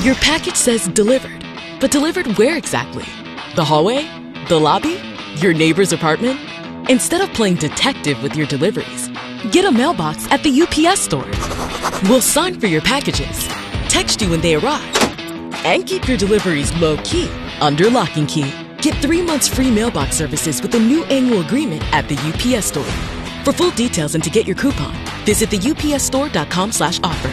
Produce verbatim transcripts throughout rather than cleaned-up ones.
Your package says delivered, but delivered where exactly? The hallway? The lobby? Your neighbor's apartment? Instead of playing detective with your deliveries, get a mailbox at the U P S store. We'll sign for your packages, text you when they arrive, and keep your deliveries low-key under lock and key. Get three months free mailbox services with a new annual agreement at the U P S store. For full details and to get your coupon, visit the U P S store dot com slash offer.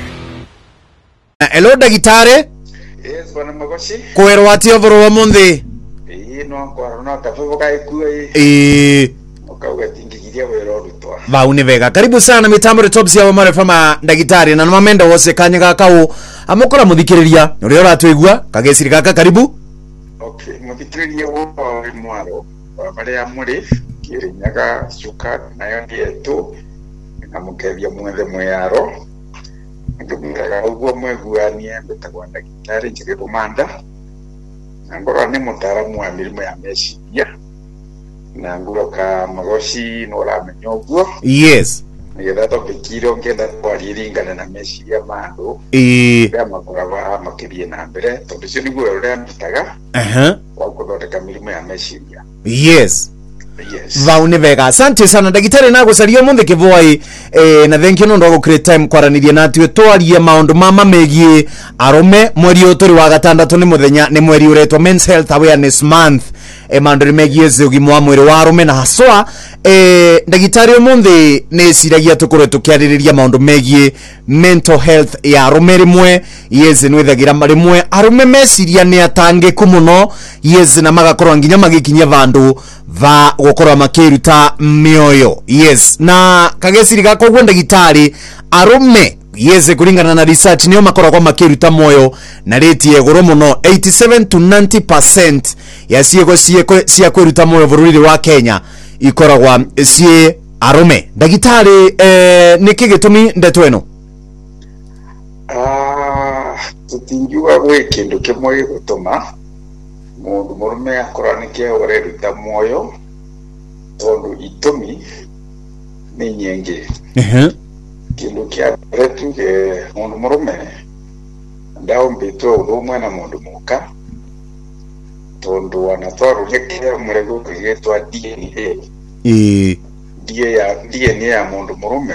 Hello, Dagitare. Yes, bwana Magoshi. Kwero wati ovoro wa mundi. Eh, no kwaro no kafuko kai kuai. Eh. Okauga tingigiria wero rutwa. Vau ni vega. Karibu sana mitambo Tops ya Omar Fama Dagitare na nomamenda wose kanyaga kawo amukora muthikiriria. Uri ora twigua kagesiri kaka karibu. Okay, muthikiriria wo mwaro. Bale ya muri kirinyaga suka nayo yetu. Namukebya mwende mwaro. Ngumiraga ubwo mweguanie betagwa Dagitare njike kumanda. Ngora ni mutaramu wa mirimo ya meciria. Na nguroka Magoshi nora menyoguo. Yes. Nigetha topikiro ngenda kwariringana na meciria mandu. Eh. Ya makora wa makibie na mbere tondu cio niguo uria ndutaga. Aha. Wa kuthondeka mirimo ya meciria. Yes. Yes. Vau ni vega. Asante sana Dagitare na gucaria mundi kivoi eh na thank you no ndo create time kwaranirie na tue twarie maundu mama megie arume mweri uturi wa gatandatu ni muthenya ni mweri uretwa Men's Health Awareness Month e maundu megie ugima wa mwiri wa arume na haswa eh Dagitare mundi ni siragia tukore tukiaririria maundu megie mental health ya arume rimwe yeze nwithagira rimwe arume meciria ni atangiku muno yeze na magakorwa nginya magikinya vandu va gukorwa makiruta mioyo. Yes, na kagesiri gako gwo Dagitare arume yeze kuringana na research niyo makorwa kwa makiruta moyo na rate yegoro muno eighty-seven to ninety percent ya ciego cieko cia kwiruta moyo bururi wa Kenya ikoragwa cie arume. Dagitare eh niki gitumi ndeto eno? Ah, tutingiwa we kindu kimwe gutuma mundu murume akorwa nike ureruta moyo tondu itumi ni nyingi. Mhm. Kindu kia retu ke mundu murume ndao mbitwa urumwe na mundu muka tondu wanatwaruria kile murego kugetwa D N A. Eh. D N A ya mundu murume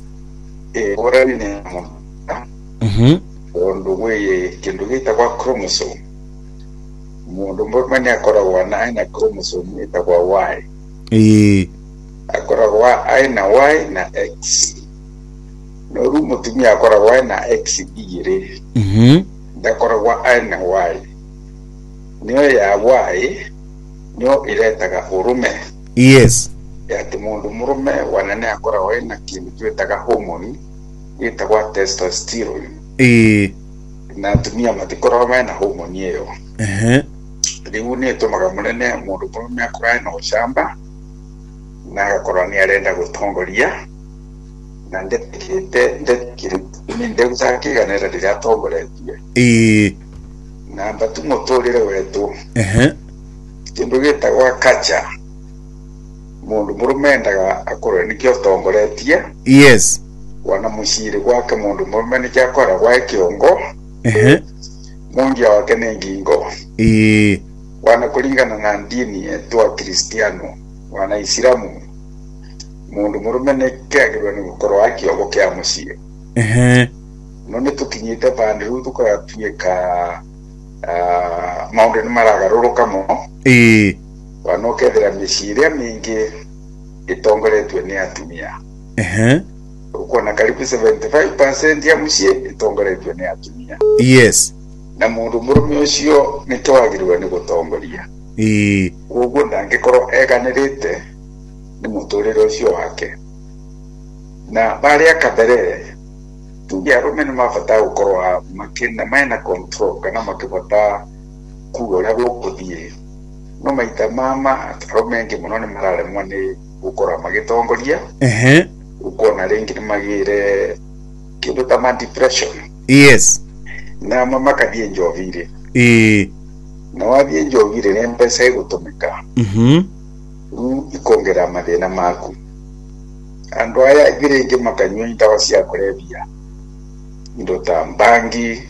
e ora ni mundu. Mhm. Tondu we kindu gitagwa chromosome. Mundu murume ni akoragwa na aina chromosome itagwa Y. Eh. Akoragwa aina Y na X. No rumo tumi akoragwa aina X igiri. Mhm. Ndakoragwa aina Y. Niyo ya Y niyo iretaga urume. Yes. Ya mundu murume wanane akoragwa aina kindu twetaga hormone itagwa testosterone. Eh. Na tumia matikoragwa na hormone iyo. Eh. Riu ni tumaga munene mundu murume akoragwa na ushamba na agakorwa ni arenda gutongoria na ndekite ndekire minde zakiganira rira tongoretie. Eh. Na batu muturire wetu. Eh. Kindu gitagwa kacha mundu murume ndaga akorwa ni kyo tongoretie. Yes. Wana mushiri gwake mundu murume ni cyakora gwa kiongo. Eh. Mungi wake ni ngingo. Eh. Wana kulingana na dini yetu wa Kristiano wana Islamu mundu murume ni kagirwa ni gukorwa akiongo kya mushiri. Eh. None tukinyite pande ru tukora tuika ah maundu ni maragaruruka mo. Eh. Wanokethera mishiria mingi itongoretwe ni atumia. Eh. Uko na karibu seventy-five percent ya mushie itongoretwe ni atumia. Yes. Na mundu murume ucio ni twagirwa ni gutongoria. Eh. Ugo ndangikorwo eganirite ni muturire ucio wake. Na bari akabere tugia arume ni mabata gukorwa makina maina control kana makibota kuora gukuthie. No maita mama arume ngi muno ni mararemwa ni gukora magitongoria. Eh. Uko na ringi ni magire kindu ta depression. Yes. Na mama kadie njovire. Eh. Na wathie njovire ni mpesa igutumika. Mhm. Ikongera mathina maku. Andu aya ithire ingi makanywa indawa cia kurebia. Indo ta mbangi